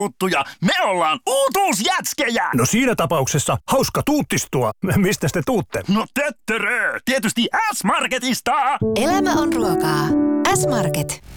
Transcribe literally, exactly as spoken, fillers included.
juttuja. Me ollaan uutuusjätskejä! No siinä tapauksessa hauska tuuttistua. Mistä te tuutte? No töttörö! Tietysti S-Marketista! Elämä on ruokaa. S-Market.